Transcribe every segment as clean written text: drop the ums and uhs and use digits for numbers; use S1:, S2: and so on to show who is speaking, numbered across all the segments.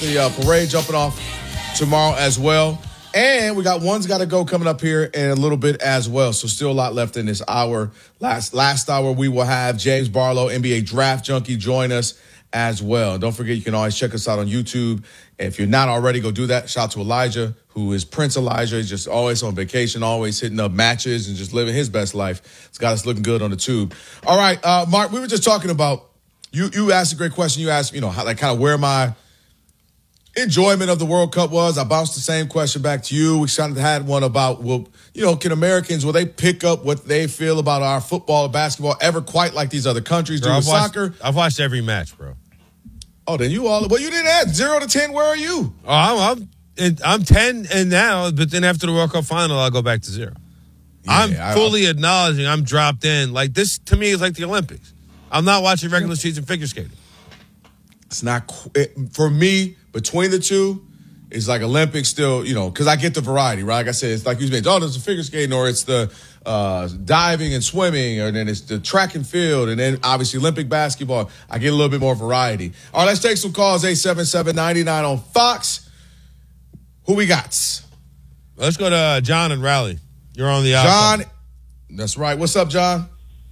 S1: the parade jumping off tomorrow as well. And we got One's Gotta Go coming up here in a little bit as well. So still a lot left in this hour. Last hour, we will have James Barlow, NBA Draft Junkie, join us as well. Don't forget, you can always check us out on YouTube. If you're not already, go do that. Shout out to Elijah, who is Prince Elijah. He's just always on vacation, always hitting up matches and just living his best life. It's got us looking good on the tube. All right, Mark, we were just talking about, you asked a great question. You asked, where my enjoyment of the World Cup was. I bounced the same question back to you. We kind of had one about, can Americans, will they pick up what they feel about our football or basketball ever quite like these other countries do with soccer?
S2: I've watched every match, bro.
S1: Oh, then you didn't ask 0 to 10. Where are you?
S2: Oh, I'm 10 and now, but then after the World Cup final, I'll go back to 0. Yeah, I'm fully acknowledging I'm dropped in. Like, this, to me, is like the Olympics. I'm not watching regular season figure skating.
S1: It's not, for me, between the two, it's like Olympics still, because I get the variety, right? Like I said, it's like you mentioned, there's the figure skating, or it's the diving and swimming, or then it's the track and field, and then obviously Olympic basketball. I get a little bit more variety. All right, let's take some calls. 877-99 on Fox. Who we got?
S2: Let's go to John and Raleigh. You're on the
S1: John, that's right. What's up, John?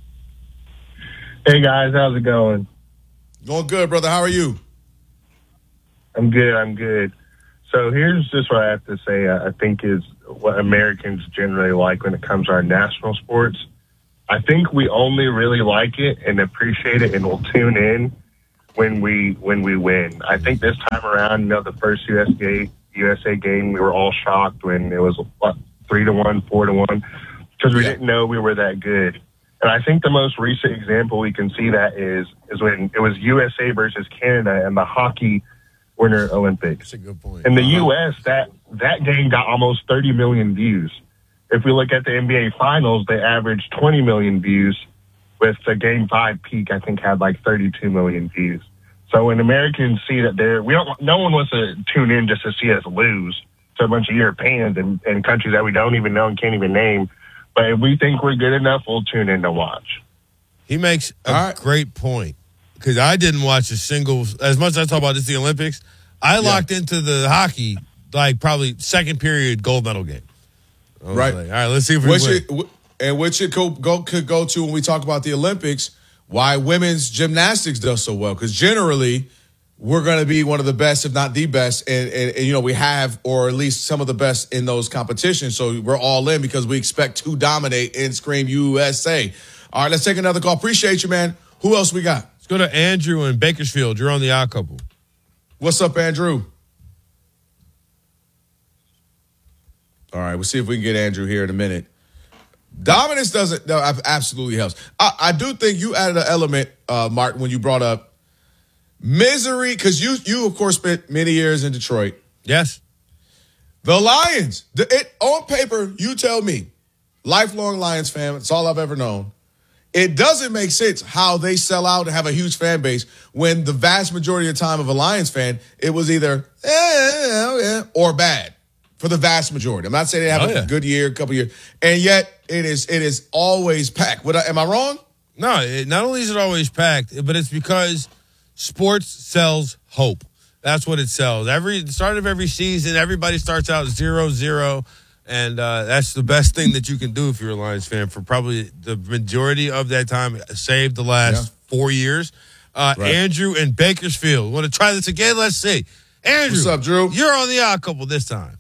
S3: Hey, guys. How's it going?
S1: Going good, brother. How are you?
S3: I'm good. So here's just what I have to say, I think is what Americans generally like when it comes to our national sports. I think we only really like it and appreciate it and will tune in when we win. I think this time around, the first USA game, we were all shocked when it was 3-1, 4-1, because we didn't know we were that good. And I think the most recent example we can see that is when it was USA versus Canada in the hockey Winter Olympics.
S2: That's a good point.
S3: In the U.S., that game got almost 30 million views. If we look at the NBA Finals, they averaged 20 million views, with the Game 5 peak, I think, had like 32 million views. So when Americans see that no one wants to tune in just to see us lose to a bunch of Europeans and countries that we don't even know and can't even name. But if we think we're good enough, we'll tune in to watch.
S2: He makes a great point. Because I didn't watch a single, as much as I talk about this, the Olympics, I locked into the hockey, like probably second period gold medal game.
S1: Right.
S2: Like, all right, let's see if we win.
S1: And which it could go to when we talk about the Olympics, why women's gymnastics does so well. Because generally, we're going to be one of the best, if not the best. And we have, or at least some of the best in those competitions. So we're all in because we expect to dominate and scream USA. All right, let's take another call. Appreciate you, man. Who else we got?
S2: Let's go to Andrew in Bakersfield. You're on the Odd Couple.
S1: What's up, Andrew? All right, we'll see if we can get Andrew here in a minute. Dominance absolutely helps. I do think you added an element, Mark, when you brought up misery, because you of course spent many years in Detroit.
S2: Yes.
S1: The Lions. On paper, you tell me, lifelong Lions fan, it's all I've ever known. It doesn't make sense how they sell out and have a huge fan base when the vast majority of the time of a Lions fan, it was either or bad for the vast majority. I'm not saying they have a good year, a couple years, and yet it is always packed. Am I wrong?
S2: No, not only is it always packed, but it's because sports sells hope. That's what it sells. The start of every season, everybody starts out 0-0. And that's the best thing that you can do if you're a Lions fan for probably the majority of that time, save the last 4 years. Right. Andrew in Bakersfield. Want to try this again? Let's see. Andrew.
S1: What's up, Drew?
S2: You're on the Odd Couple this time.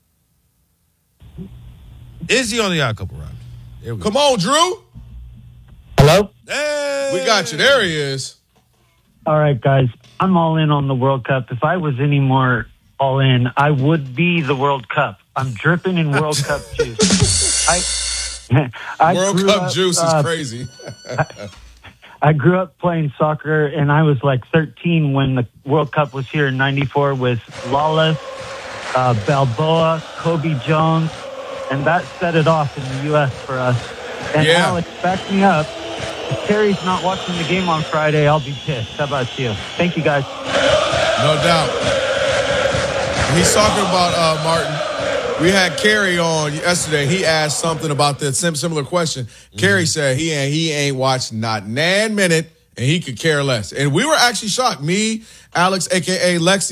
S2: Is he on the Odd Couple, Rob?
S1: Come on, Drew.
S4: Hello?
S2: Hey.
S1: We got you. There he is.
S4: All right, guys. I'm all in on the World Cup. If I was any more all in, I would be the World Cup. I'm dripping in World Cup juice.
S1: World Cup juice is crazy.
S4: I grew up playing soccer, and I was like 13 when the World Cup was here in '94 with Lawless, Balboa, Kobe Jones, and that set it off in the U.S. for us. And Alex, back me up. If Terry's not watching the game on Friday, I'll be pissed. How about you? Thank you, guys.
S1: No doubt. He's talking about Martin. We had Kerry on yesterday. He asked something about the similar question. Kerry said he ain't watched not nan minute, and he could care less. And we were actually shocked. Me, Alex, a.k.a. Lexi,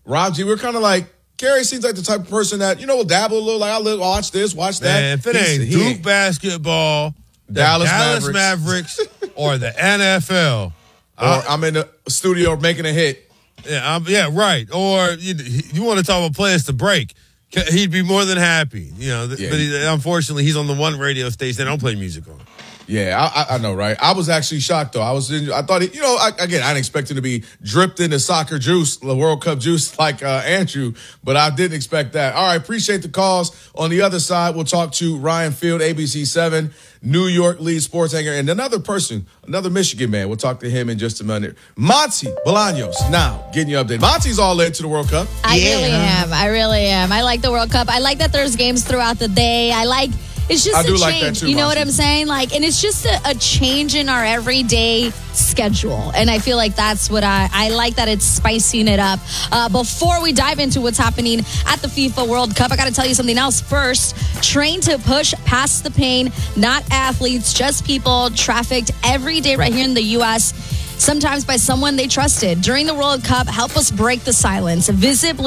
S1: Rob G, we're kind of like, Gary seems like the type of person that, will dabble a little, like, I'll watch this, watch that.
S2: Man, if it ain't Duke basketball, Dallas Mavericks, or the NFL.
S1: Or I'm in the studio making a hit.
S2: Yeah, right. Or you want to talk about players to break. He'd be more than happy. But unfortunately, he's on the one radio station they don't play music on.
S1: Yeah, I know, right? I was actually shocked, though. I thought, I didn't expect him to be dripped into soccer juice, the World Cup juice, like Andrew, but I didn't expect that. All right, appreciate the calls. On the other side, we'll talk to Ryan Field, ABC7, New York lead sports anchor, and another Michigan man. We'll talk to him in just a minute. Monty Bolaños, now getting you updated. Monty's all into the World Cup.
S5: I really am. I like the World Cup. I like that there's games throughout the day. It's just a change.
S1: Like that too,
S5: you know
S1: Monty.
S5: what I'm saying? And it's just a change in our everyday schedule. And I feel like that's what I like, that it's spicing it up. Before we dive into what's happening at the FIFA World Cup, I got to tell you something else first. Train to push past the pain, not athletes, just people trafficked every day right here in the U.S., sometimes by someone they trusted. During the World Cup, help us break the silence. Visit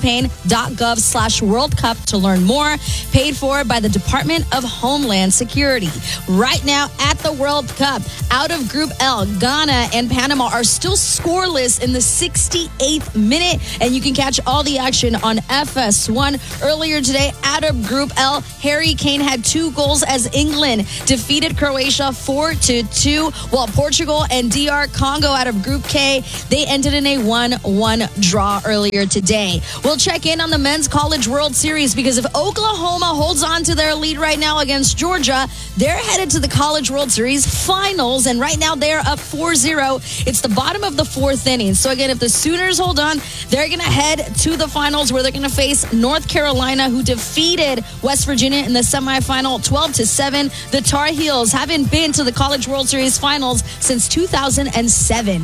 S5: bluecampaign.gov/World Cup to learn more. Paid for by the Department of Homeland Security. Right now at the World Cup, out of Group L, Ghana and Panama are still scoreless in the 68th minute, and you can catch all the action on FS1. Earlier today, out of Group L, Harry Kane had 2 goals as England defeated Croatia 4-2, while Portugal and DR Congo out of Group K, they ended in a 1-1 draw earlier today. We'll check in on the Men's College World Series, because if Oklahoma holds on to their lead right now against Georgia, they're headed to the College World Series finals, and right now they're up 4-0. It's the bottom of the 4th inning. So again, if the Sooners hold on, they're going to head to the finals, where they're going to face North Carolina, who defeated West Virginia in the semifinal 12-7. The Tar Heels haven't been to the College World Series finals since 2007.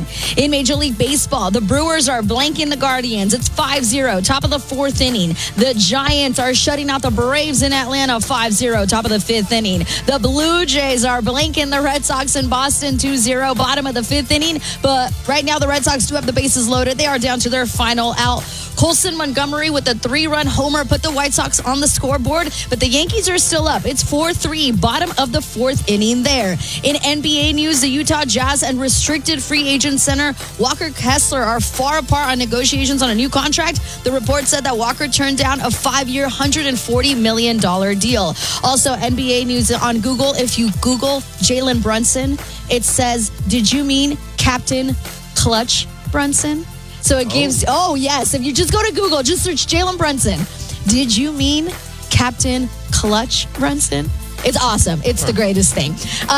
S5: In Major League Baseball, the Brewers are blanking the Guardians. It's 5-0, top of the 4th inning. The Giants are shutting out the Braves in Atlanta 5-0, top of the 5th inning. The Blue Jays are blanking the Red Sox in Boston 2-0, bottom of the 5th inning. But right now, the Red Sox do have the bases loaded. They are down to their final out. Colson Montgomery with a 3-run homer put the White Sox on the scoreboard, but the Yankees are still up. It's 4-3, bottom of the 4th inning there. In NBA news, the Utah Jazz and restricted free agent center Walker Kessler are far apart on negotiations on a new contract. The report said that Walker turned down a 5-year, $140 million deal. Also, NBA news on Google. If you Google Jalen Brunson, it says, "Did you mean Captain Clutch Brunson?" So it gives, yes, if you just go to Google, just search Jalen Brunson. Did you mean Captain Clutch Brunson? It's awesome. It's the greatest thing.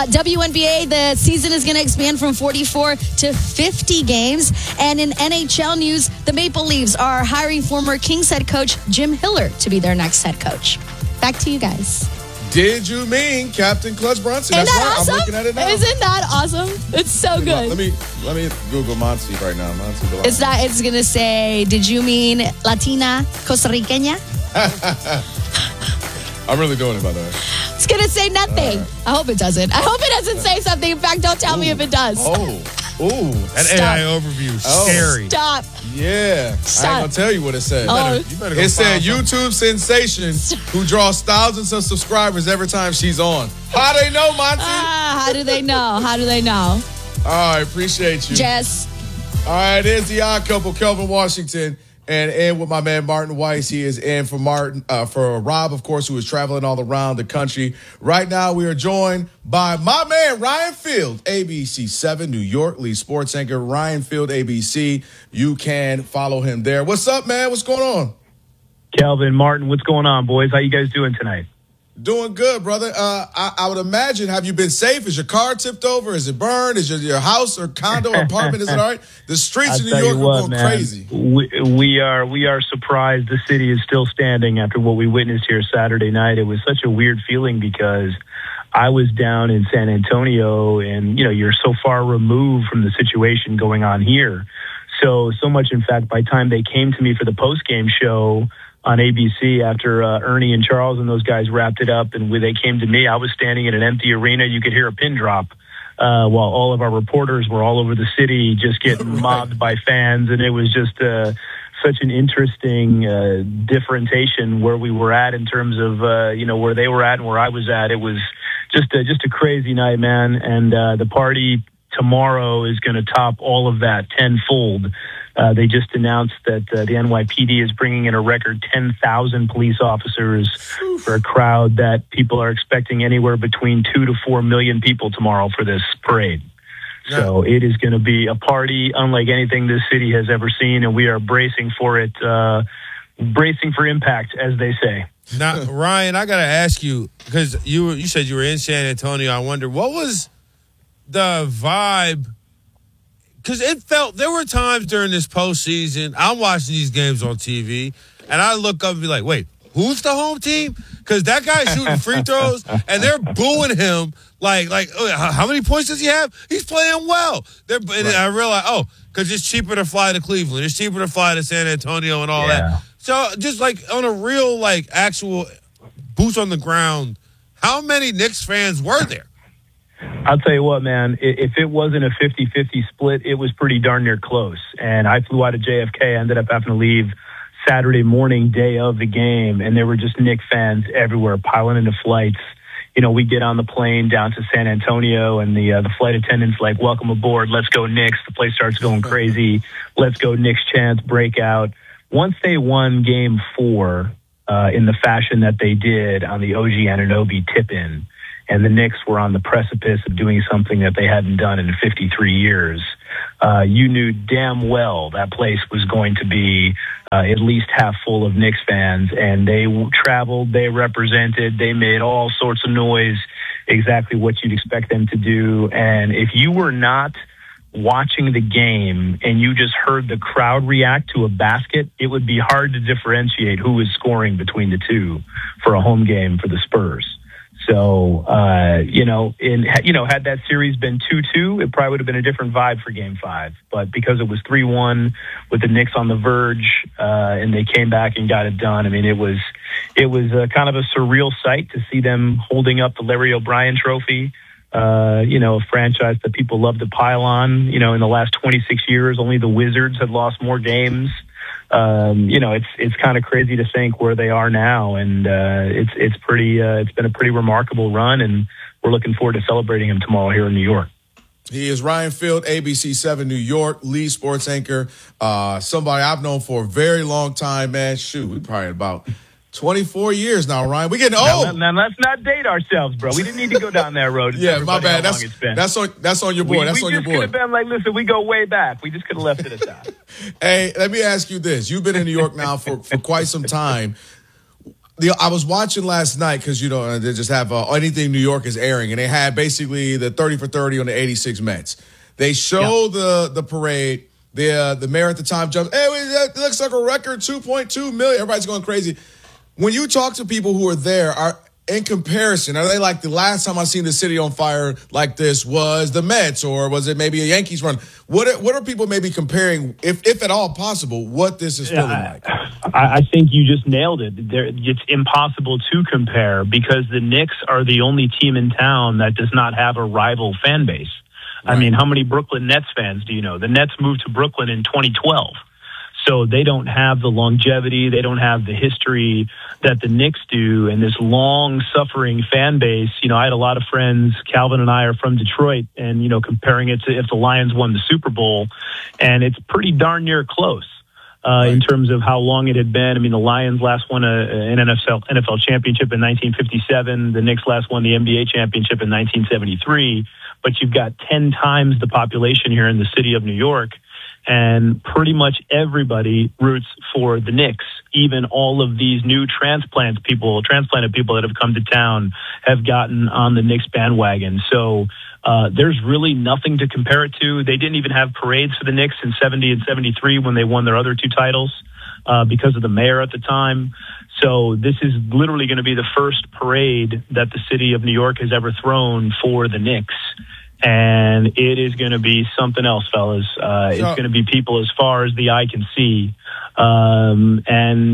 S5: WNBA, the season is going to expand from 44 to 50 games. And in NHL news, the Maple Leafs are hiring former Kings head coach Jim Hiller to be their next head coach. Back to you guys.
S1: Did you mean Captain Clutch Brunson?
S5: Isn't
S1: That's
S5: that
S1: right.
S5: awesome?
S1: I'm looking at it now.
S5: Isn't that awesome? It's so good.
S1: Let me Google Monty right now. Monty Bolaños.
S5: It's going to say, did you mean Latina Costa Riqueña?
S1: I'm really doing it, by the way.
S5: It's going to say nothing. I hope it doesn't. I hope it doesn't say something. In fact, don't tell me if it does.
S2: That
S5: Stop.
S2: AI overview, scary.
S5: Stop.
S1: Yeah.
S5: Stop.
S1: I ain't going to tell you what it said.
S2: You better go
S1: It said
S2: find
S1: YouTube sensation who draws thousands of subscribers every time she's on. How they know, Monty?
S5: How do they know? How do they know?
S1: All right, appreciate you.
S5: Jess.
S1: All right, there's the odd couple, Kelvin Washington, and in with my man Martin Weiss. He is in for Rob, of course, who is traveling all around the country. Right now, we are joined by my man Ryan Field, ABC7 New York lead sports anchor. Ryan Field, ABC. You can follow him there. What's up, man? What's going on?
S6: Kelvin, Martin, what's going on, boys? How you guys doing tonight?
S1: Doing good, brother. I would imagine, have you been safe? Is your car tipped over? Is it burned? Is your house or condo or apartment, is it all right? The streets of New York are going crazy.
S6: We are surprised the city is still standing after what we witnessed here Saturday night. It was such a weird feeling because I was down in San Antonio and, you're so far removed from the situation going on here. So much, in fact, by the time they came to me for the post-game show on ABC after Ernie and Charles and those guys wrapped it up and when they came to me, I was standing in an empty arena. You could hear a pin drop while all of our reporters were all over the city just getting mobbed by fans. And it was just such an interesting differentiation where we were at in terms of where they were at and where I was at. It was just a crazy night, man. And the party tomorrow is going to top all of that tenfold. They just announced that the NYPD is bringing in a record 10,000 police officers for a crowd that people are expecting anywhere between 2 to 4 million people tomorrow for this parade. So it is going to be a party unlike anything this city has ever seen, and we are bracing for it, bracing for impact, as they say.
S2: Now, Ryan, I got to ask you, because you said you were in San Antonio. I wonder, what was the vibe? Because there were times during this postseason, I'm watching these games on TV, and I look up and be like, wait, who's the home team? Because that guy's shooting free throws, and they're booing him. Like, how many points does he have? He's playing well. And I realized, because it's cheaper to fly to Cleveland. It's cheaper to fly to San Antonio and all that. So just like on a real, like, actual boots on the ground, how many Knicks fans were there?
S6: I'll tell you what, man, if it wasn't a 50-50 split, it was pretty darn near close. And I flew out of JFK, ended up having to leave Saturday morning, day of the game, and there were just Knicks fans everywhere piling into flights. You know, we get on the plane down to San Antonio, and the flight attendant's like, welcome aboard, let's go Knicks. The place starts going crazy. Let's go Knicks chants, breakout. Once they won Game 4 in the fashion that they did on the OG Anunoby tip-in, and the Knicks were on the precipice of doing something that they hadn't done in 53 years, you knew damn well that place was going to be at least half full of Knicks fans, and they traveled, they represented, they made all sorts of noise, exactly what you'd expect them to do. And if you were not watching the game and you just heard the crowd react to a basket, it would be hard to differentiate who was scoring between the two for a home game for the Spurs. So, had that series been 2-2, it probably would have been a different vibe for Game 5. But because it was 3-1 with the Knicks on the verge, and they came back and got it done, I mean, it was kind of a surreal sight to see them holding up the Larry O'Brien trophy, a franchise that people love to pile on. You know, in the last 26 years, only the Wizards had lost more games. It's kind of crazy to think where they are now, and it's been a pretty remarkable run, and we're looking forward to celebrating him tomorrow here in New York.
S1: He is Ryan Field, ABC 7 New York, lead sports anchor, somebody I've known for a very long time, man. Shoot, we probably about 24 years now, Ryan. We're getting old.
S6: Now, let's not date ourselves, bro. We didn't need to go down that road.
S1: Yeah, my bad. That's on your board. That's on your board. We just
S6: could have been like, listen, we go way back. We just could have left it aside.
S1: Hey, let me ask you this. You've been in New York now for quite some time. I was watching last night because, they just have Anything New York is airing, and they had basically the 30 for 30 on the 86 Mets. They show the parade. The mayor at the time jumps, hey, that looks like a record 2.2 million. Everybody's going crazy. When you talk to people who are there, in comparison, are they like the last time I seen the city on fire like this was the Mets, or was it maybe a Yankees run? What are people maybe comparing, if at all possible, what this is feeling like?
S6: I think you just nailed it. It's impossible to compare because the Knicks are the only team in town that does not have a rival fan base. Right. I mean, how many Brooklyn Nets fans do you know? The Nets moved to Brooklyn in 2012. So they don't have the longevity, they don't have the history that the Knicks do, and this long-suffering fan base. I had a lot of friends, Calvin and I are from Detroit, and, comparing it to if the Lions won the Super Bowl, and it's pretty darn near close in terms of how long it had been. I mean, the Lions last won an NFL championship in 1957. The Knicks last won the NBA championship in 1973. But you've got 10 times the population here in the city of New York. And pretty much everybody roots for the Knicks. Even all of these new transplanted people that have come to town have gotten on the Knicks bandwagon. So there's really nothing to compare it to. They didn't even have parades for the Knicks in 70 and 73 when they won their other two titles because of the mayor at the time. So this is literally going to be the first parade that the city of New York has ever thrown for the Knicks. And it is going to be something else, fellas. It's going to be people as far as the eye can see. I'm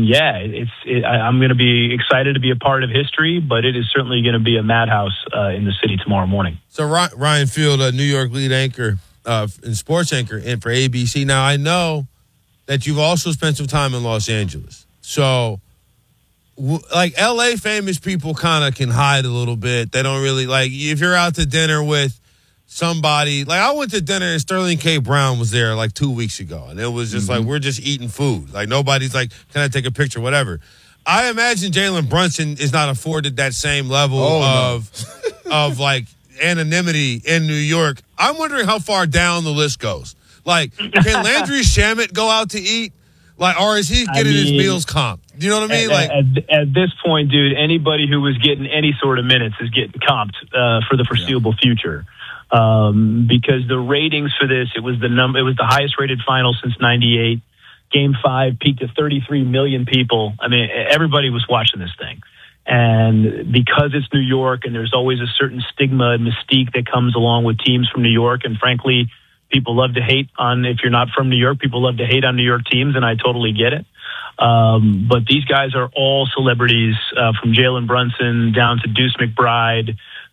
S6: going to be excited to be a part of history, but it is certainly going to be a madhouse in the city tomorrow morning.
S2: So Ryan Field, a New York lead anchor and sports anchor, and for ABC. Now I know that you've also spent some time in Los Angeles. So, like, L.A. famous people kind of can hide a little bit. They don't really, like, if you're out to dinner with somebody, like, I went to dinner and Sterling K. Brown was there, like, 2 weeks ago. And it was just like, we're just eating food. Like, nobody's like, can I take a picture, whatever. I imagine Jalen Brunson is not afforded that same level of, like, anonymity in New York. I'm wondering how far down the list goes. Like, can Landry Shamet go out to eat? Like, or is he getting his meals comped? Do you know what I mean? Like,
S6: at this point, dude, anybody who was getting any sort of minutes is getting comped for the foreseeable future. Because the ratings for this, it was the highest rated final since '98. Game 5 peaked at 33 million people. I mean, everybody was watching this thing. And because it's New York and there's always a certain stigma and mystique that comes along with teams from New York, and frankly, people love to hate on, if you're not from New York, people love to hate on New York teams, and I totally get it. But these guys are all celebrities, from Jalen Brunson down to Deuce McBride,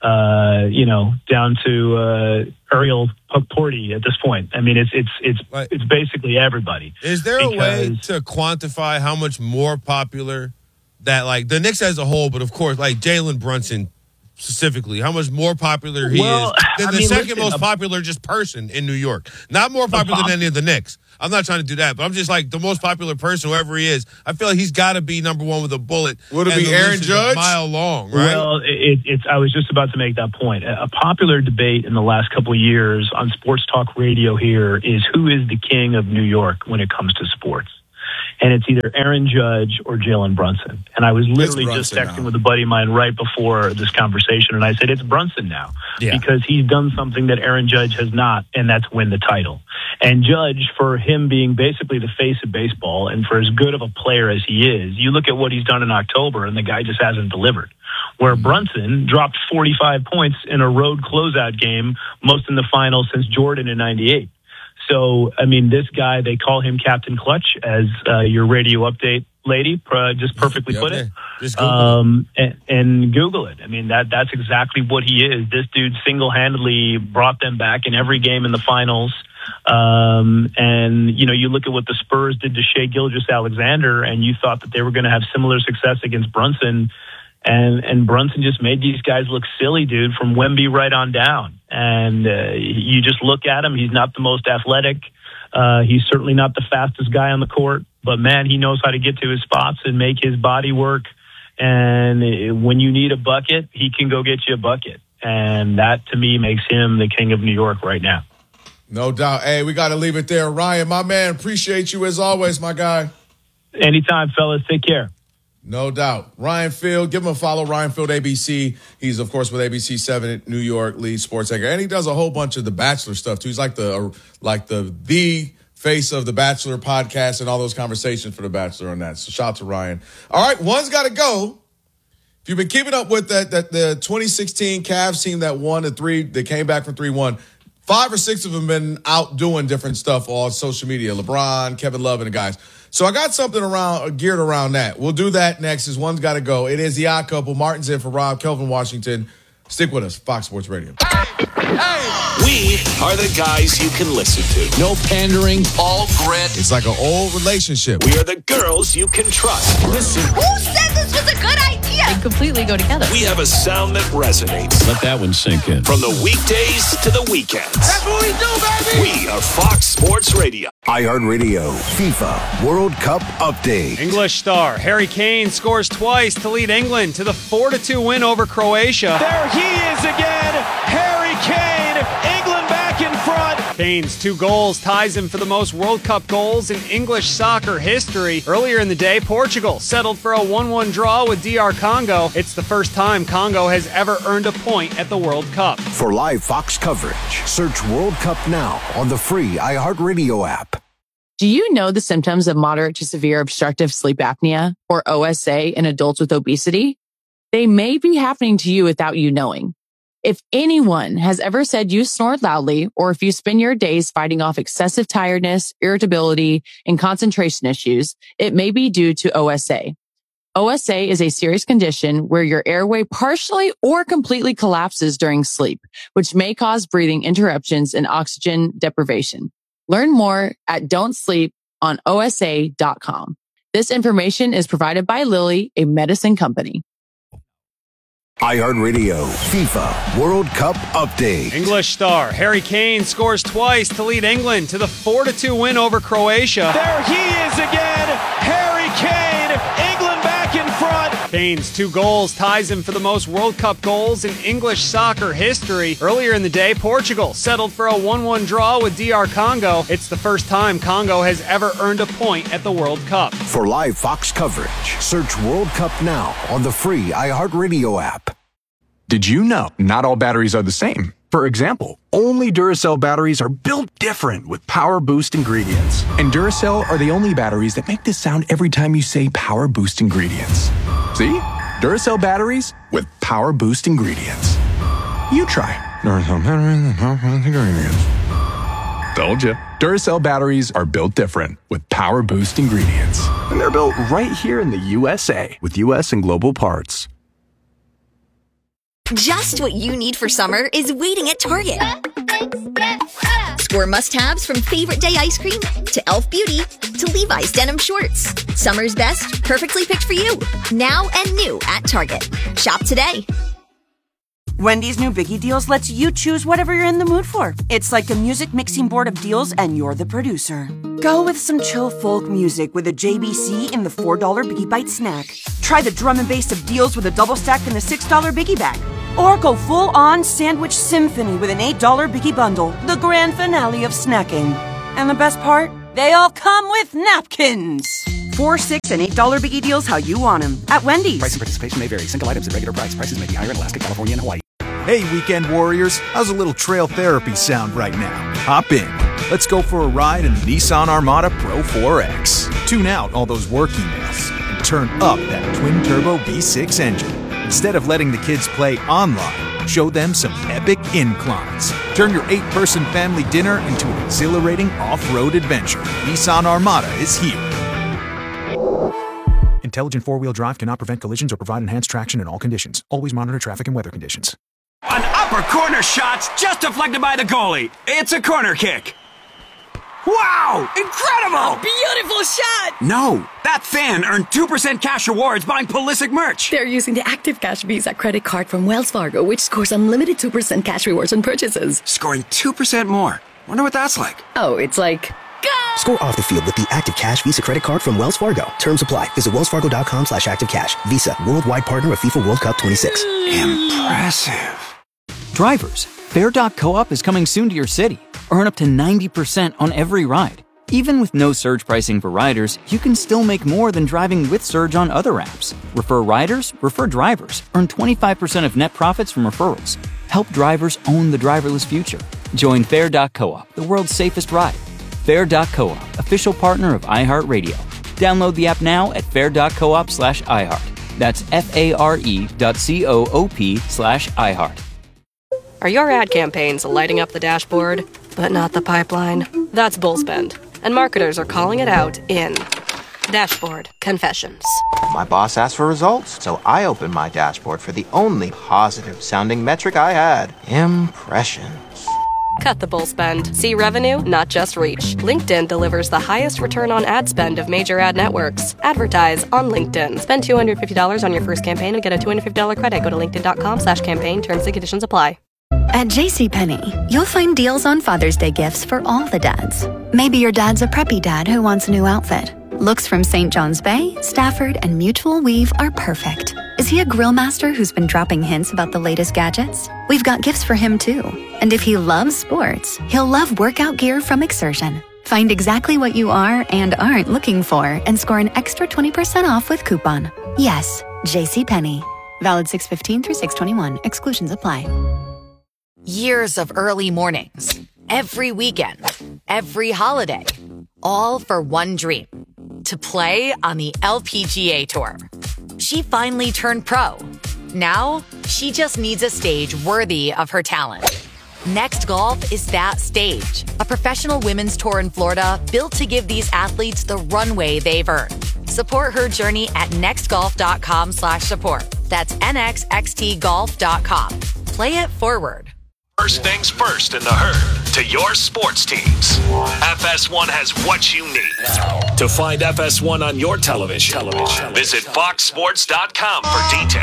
S6: down to Ariel Hukporty at this point. I mean, it's basically everybody.
S2: Is there a way to quantify how much more popular that, like, the Knicks as a whole, but of course, like, Jalen Brunson specifically, how much more popular he is than the second most popular just person in New York? Not more popular than any of the Knicks. I'm not trying to do that, but I'm just like the most popular person, whoever he is. I feel like he's got to be number one with a bullet.
S1: Would it be Aaron Judge?
S2: A mile long, right?
S6: Well, I was just about to make that point. A popular debate in the last couple of years on sports talk radio here is who is the king of New York when it comes to sports. And it's either Aaron Judge or Jalen Brunson. And I was literally just texting with a buddy of mine right before this conversation, and I said, it's Brunson now. Yeah. Because he's done something that Aaron Judge has not, and that's win the title. And Judge, for him being basically the face of baseball, and for as good of a player as he is, you look at what he's done in October, and the guy just hasn't delivered. Where Brunson dropped 45 points in a road closeout game, most in the finals since Jordan in '98. So, I mean, this guy, they call him Captain Clutch, as your radio update lady just perfectly put it. Just Google it. And Google it. I mean, that's exactly what he is. This dude single-handedly brought them back in every game in the finals. And, you look at what the Spurs did to Shai Gilgeous-Alexander, and you thought that they were going to have similar success against Brunson. And Brunson just made these guys look silly, dude, from Wemby right on down. And you just look at him. He's not the most athletic. He's certainly not the fastest guy on the court. But, man, he knows how to get to his spots and make his body work. And when you need a bucket, he can go get you a bucket. And that, to me, makes him the king of New York right now.
S1: No doubt. Hey, we got to leave it there. Ryan, my man, appreciate you as always, my guy.
S6: Anytime, fellas. Take care.
S1: No doubt. Ryan Field, give him a follow, Ryan Field ABC. He's, of course, with ABC 7 at New York, lead sports anchor. And he does a whole bunch of The Bachelor stuff, too. He's like the face of The Bachelor podcast and all those conversations for The Bachelor on that. So shout out to Ryan. All right, one's got to go. If you've been keeping up with that the 2016 Cavs team that won the 3, they came back from 3-1. 5 or 6 of them been out doing different stuff on social media. LeBron, Kevin Love, and the guys. So I got something geared around that. We'll do that next as one's got to go. It is the Odd Couple. Martin's in for Rob, Kelvin Washington. Stick with us. Fox Sports Radio.
S7: We are the guys you can listen to. No pandering, all grit.
S1: It's like an old relationship.
S7: We are the girls you can trust.
S8: Listen. Who said this was a good idea?
S5: They completely go together.
S7: We have a sound that resonates.
S9: Let that one sink in.
S7: From the weekdays to the weekends.
S8: That's what we do, baby.
S7: We are Fox Sports Radio.
S10: iHeartRadio FIFA World Cup Update.
S11: English star Harry Kane scores twice to lead England to the 4-2 win over Croatia.
S12: There he is again, Harry Kane, England back in front.
S11: Kane's 2 goals ties him for the most World Cup goals in English soccer history. Earlier in the day, Portugal settled for a 1-1 draw with DR Congo. It's the first time Congo has ever earned a point at the World Cup.
S10: For live Fox coverage, search World Cup now on the free iHeartRadio app.
S13: Do you know the symptoms of moderate to severe obstructive sleep apnea, or OSA, in adults with obesity? They may be happening to you without you knowing. If anyone has ever said you snore loudly, or if you spend your days fighting off excessive tiredness, irritability, and concentration issues, it may be due to OSA. OSA is a serious condition where your airway partially or completely collapses during sleep, which may cause breathing interruptions and oxygen deprivation. Learn more at Don't Sleep on OSA.com. This information is provided by Lilly, a medicine company.
S10: iHeartRadio FIFA World Cup Update.
S11: English star Harry Kane scores twice to lead England to the 4-2 win over Croatia.
S12: There he is again, Harry Kane. England back in front.
S11: Kane's 2 goals ties him for the most World Cup goals in English soccer history. Earlier in the day, Portugal settled for a 1-1 draw with DR Congo. It's the first time Congo has ever earned a point at the World Cup.
S10: For live Fox coverage, search World Cup now on the free iHeartRadio app.
S9: Did you know not all batteries are the same? For example, only Duracell batteries are built different with Power Boost ingredients. And Duracell are the only batteries that make this sound every time you say Power Boost ingredients. See? Duracell batteries with Power Boost ingredients. You try. Duracell batteries with Power Boost ingredients. Told you. Duracell batteries are built different with Power Boost ingredients. And they're built right here in the USA with US and global parts.
S8: Just what you need for summer is waiting at Target. Score must-haves from Favorite Day ice cream to Elf Beauty to Levi's denim shorts. Summer's best, perfectly picked for you. Now and new at Target. Shop today.
S14: Wendy's new Biggie Deals lets you choose whatever you're in the mood for. It's like a music mixing board of deals and you're the producer. Go with some chill folk music with a JBC in the $4 Biggie Bite snack. Try the drum and bass of deals with a double stack in the $6 Biggie Bag. Or go full-on sandwich symphony with an $8 Biggie Bundle, the grand finale of snacking. And the best part? They all come with napkins. $4, $6, and $8 Biggie Deals how you want them at Wendy's.
S15: Price and participation may vary. Single items at regular price. Prices may be higher in Alaska, California, and Hawaii.
S16: Hey, weekend warriors. How's a little trail therapy sound right now? Hop in. Let's go for a ride in the Nissan Armada Pro 4X. Tune out all those work emails and turn up that twin-turbo V6 engine. Instead of letting the kids play online, show them some epic inclines. Turn your 8-person family dinner into an exhilarating off-road adventure. Nissan Armada is here. Intelligent four-wheel drive cannot prevent collisions or provide enhanced traction in all conditions. Always monitor traffic and weather conditions.
S17: An upper corner shot's just deflected by the goalie. It's a corner kick. Wow! Incredible!
S18: A beautiful shot!
S17: No, that fan earned 2% cash rewards buying Pulisic merch.
S18: They're using the Active Cash Visa credit card from Wells Fargo, which scores unlimited 2% cash rewards on purchases.
S17: Scoring 2% more. Wonder what that's like.
S18: Oh, it's like... Go!
S19: Score off the field with the Active Cash Visa credit card from Wells Fargo. Terms apply. Visit wellsfargo.com/activecash. Visa, worldwide partner of FIFA World Cup 26.
S17: Impressive.
S20: Drivers, Fair.coop is coming soon to your city. Earn up to 90% on every ride. Even with no surge pricing for riders, you can still make more than driving with Surge on other apps. Refer riders, refer drivers. Earn 25% of net profits from referrals. Help drivers own the driverless future. Join Fair.coop, the world's safest ride. Fair.coop, official partner of iHeartRadio. Download the app now at fair.coop/iHeart. That's FARE.coop/iHeart.
S21: Are your ad campaigns lighting up the dashboard, but not the pipeline? That's Bullspend, and marketers are calling it out in Dashboard Confessions.
S22: My boss asked for results, so I opened my dashboard for the only positive-sounding metric I had: impressions.
S21: Cut the bull spend. See revenue, not just reach. LinkedIn delivers the highest return on ad spend of major ad networks. Advertise on LinkedIn. Spend $250 on your first campaign and get a $250 credit. Go to linkedin.com/campaign. Terms and conditions apply.
S23: At JCPenney, you'll find deals on Father's Day gifts for all the dads. Maybe your dad's a preppy dad who wants a new outfit. Looks from St. John's Bay, Stafford, and Mutual Weave are perfect. Is he a grill master who's been dropping hints about the latest gadgets? We've got gifts for him too. And if he loves sports, he'll love workout gear from Exertion. Find exactly what you are and aren't looking for and score an extra 20% off with coupon. Yes, JCPenney. Valid 6/15 through 6/21. Exclusions apply.
S24: Years of early mornings, every weekend, every holiday, all for one dream: to play on the LPGA Tour. She finally turned pro. Now, she just needs a stage worthy of her talent. Next Golf is that stage, a professional women's tour in Florida built to give these athletes the runway they've earned. Support her journey at nextgolf.com/support. That's nxxtgolf.com. Play it forward.
S7: First things first in the herd. to your sports teams. FS1 has what you need. To find FS1 on your television, visit foxsports.com for details.